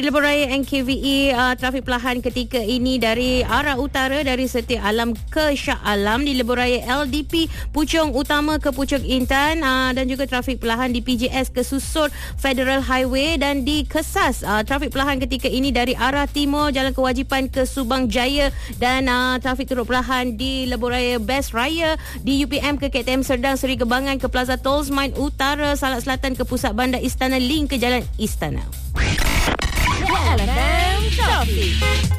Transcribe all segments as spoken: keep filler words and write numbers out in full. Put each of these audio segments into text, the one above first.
lebuh raya N K V E, uh, trafik perlahan ketika ini dari arah utara dari Setia Alam ke Shah Alam, di lebuh raya L D P Puchong Utama ke Puchong Intan, uh, dan juga trafik perlahan di P J S ke Susur Federal Highway, dan di Kesas uh, trafik perlahan ketika ini dari arah timur Jalan Kewajipan ke Subang Jaya, dan uh, trafik turut perlahan di lebuh raya Best Raya di U P M ke K T M Serdang Seri Kebangan ke Plaza Tolls Mine Utara, Salak Selatan ke Pusat Bandar Istana Link ke Jalan Istana. L F M Traffic.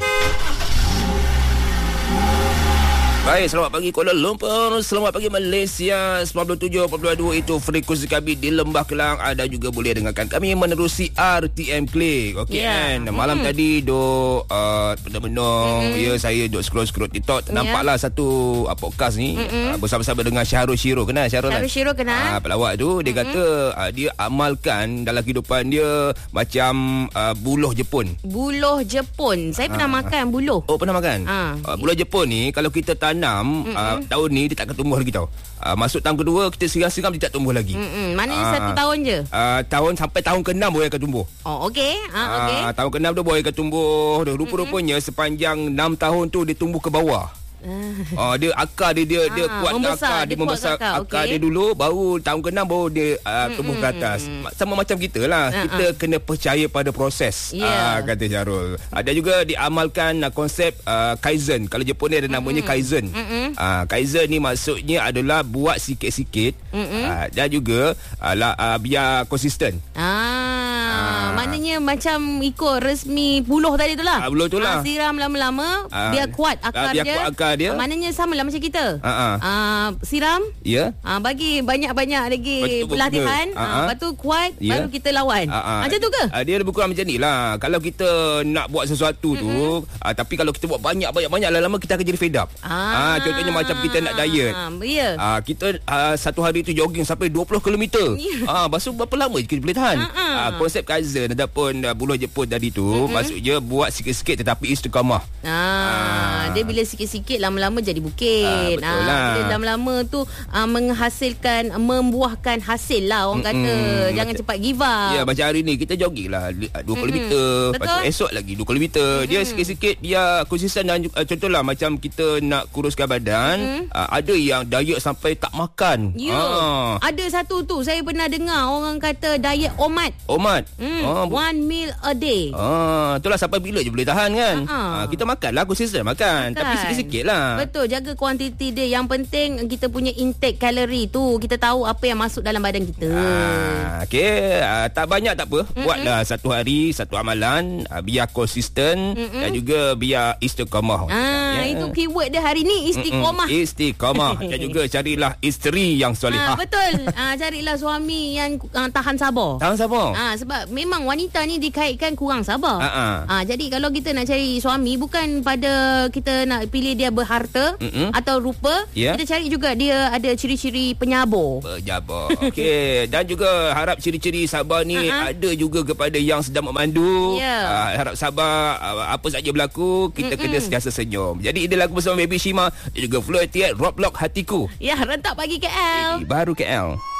Baik, selamat pagi Kuala Lumpur, selamat pagi Malaysia. sembilan puluh tujuh perpuluhan dua itu frekuensi kami di Lembah Kelang. Anda juga boleh dengarkan kami menerusi R T M Click. Okey yeah. kan. Malam hmm. tadi duk uh, benung-benung, hmm. ya saya duk scroll-scroll TikTok, nampaklah yeah. satu uh, podcast ni hmm. uh, bersama-sama dengan Syahrul Shiro. Kenal Syahrul? Syahrul Shiro kenal. Uh, pelawak tu dia hmm. kata uh, dia amalkan dalam kehidupan dia macam uh, buluh Jepun. Buluh Jepun. Saya uh. pernah makan buluh. Oh, pernah makan? Uh. Uh, buluh Jepun ni kalau kita tanam Mm-hmm. uh, tahun ni dia tak akan tumbuh lagi tau. Uh, masuk tahun kedua kita siram-siram dia tak tumbuh lagi. Mm-hmm. Maknanya uh, satu tahun je. Uh, tahun sampai tahun keenam baru akan tumbuh. Oh okey. Ah uh, okey. Uh, tahun keenam tu baru akan tumbuh. Rupa-rupanya mm-hmm. sepanjang enam tahun tu dia tumbuh ke bawah. Oh, dia akar dia dia, dia ah, kuat membesar, akar dia, dia membesar akar, akar okay. dia dulu, baru tahun keenam baru dia uh, tumbuh mm, ke atas. Mm, Sama macam kita lah. Uh, kita uh. kena percaya pada proses. Yeah. Uh, kata Syarul. Ada uh, juga diamalkan uh, konsep uh, Kaizen. Kalau Jepun ni ada namanya mm, Kaizen. Mm, uh, Kaizen ni maksudnya adalah buat sikit-sikit mm, uh, dan juga uh, la, uh, biar konsisten. Ah, uh, maknanya macam ikut resmi buluh tadi tu lah. Uh, buluh tu lah. Uh, siram lama-lama uh, biar kuat akar uh, biar dia. Kuat akar dia. Uh, maknanya sama lah macam kita. Uh-uh. Uh, siram. Ya. Yeah. Uh, bagi banyak-banyak lagi betul, pelatihan. Uh-huh. Uh, lepas tu kuat, yeah. baru kita lawan. Uh-huh. Macam tu ke? Uh, dia lebih kurang macam ni lah. Kalau kita nak buat sesuatu mm-hmm. tu, uh, tapi kalau kita buat banyak-banyak, lama-lama kita akan jadi fed up. Ah. Uh, contohnya macam kita nak diet. Uh, yeah. uh, kita uh, satu hari tu jogging sampai dua puluh kilometer. Yeah. Uh, lepas tu berapa lama kita boleh tahan? Uh-huh. Uh, konsep Kaizen ataupun uh, buluh Jepun tadi tu, mm-hmm. maksudnya buat sikit-sikit tetapi istiqamah. Ah, uh, dia bila sikit-sikit lama-lama jadi bukit. Ah, betul lah. Bila lama-lama tu ah, menghasilkan, membuahkan hasil lah orang kata. Mm-mm. Jangan cepat give up. Ya, macam hari ni kita jogging lah dua kilometer. Lepas tu esok lagi dua kilometer. Mm-mm. Dia sikit-sikit dia konsisten. Dan uh, contohlah macam kita nak kuruskan badan, uh, ada yang diet sampai tak makan. Ya. Ah. Ada satu tu saya pernah dengar orang kata diet omat. Omat. Mm. Ah, bu- One meal a day. Ah, itulah sampai bila je boleh tahan kan. Ah, kita makan lah, konsisten makan. Makan. Tapi sikit-sikit lah. Betul, jaga kuantiti dia. Yang penting kita punya intake kalori tu, kita tahu apa yang masuk dalam badan kita. Ah, okey, ah, tak banyak tak apa. Mm-mm. Buatlah satu hari satu amalan, ah, biar konsisten. Mm-mm. Dan juga biar istiqamah. Ah, ya. Itu keyword dia hari ni, istiqamah. Mm-mm. Istiqamah. Dan juga carilah isteri yang solehah. Ah, betul. Ah, carilah suami yang ah, tahan sabar. Tahan sabar. Ah, sebab memang wanita ni dikaitkan kurang sabar. Ah, ah, jadi kalau kita nak cari suami, bukan pada kita nak pilih dia berharta Mm-mm. atau rupa, yeah. kita cari juga dia ada ciri-ciri penyabar. Penyabar. Okey, dan juga harap ciri-ciri sabar ni uh-huh. ada juga kepada yang sedang memandu. Yeah. Uh, harap sabar, uh, apa saja berlaku, kita Mm-mm. kena sentiasa senyum. Jadi ini lagu bersama Baby Shima dan juga Flo Etiette, Rock Block Hatiku. Ya, rentak pagi K L. Baby baru K L.